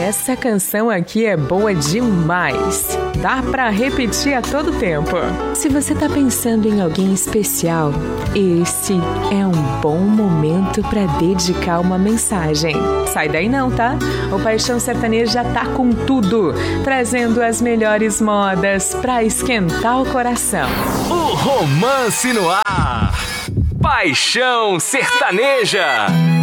Essa canção aqui é boa demais. Dá pra repetir a todo tempo. Se você tá pensando em alguém especial, esse é um bom momento pra dedicar uma mensagem. Sai daí não, tá? O Paixão Sertaneja tá com tudo, trazendo as melhores modas pra esquentar o coração. O romance no ar. Paixão Sertaneja.